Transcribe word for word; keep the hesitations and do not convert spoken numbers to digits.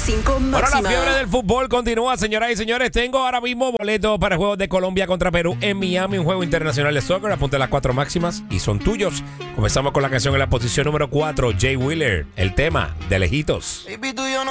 cinco máxima. Bueno, la fiebre del fútbol continúa, señoras y señores. Tengo ahora mismo boletos para el juego de Colombia contra Perú en Miami, un juego internacional de soccer. Apunte las cuatro máximas y son tuyos. Comenzamos con la canción en la posición número cuatro, Jay Wheeler, el tema de Lejitos. Baby, tú y yo no